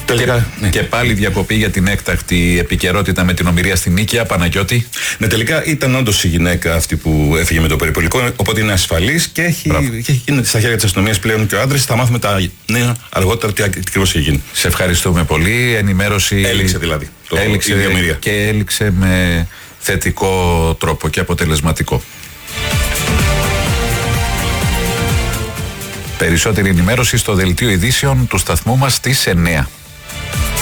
Τελικά, και πάλι διακοπή για την έκτακτη επικαιρότητα με την ομηρία στην Νίκαια, Παναγιώτη. Ναι, τελικά ήταν όντως η γυναίκα αυτή που έφυγε με το περιπολικό, οπότε είναι ασφαλής και έχει γίνει στα χέρια της αστυνομίας πλέον και ο άντρας. Θα μάθουμε τα νέα αργότερα τι ακριβώς έχει γίνει. Σε ευχαριστούμε πολύ. Ενημέρωση. Έληξε δηλαδή. Έληξε και έληξε με θετικό τρόπο και αποτελεσματικό. Περισσότερη ενημέρωση στο δελτίο ειδήσεων του σταθμού μας στις 9.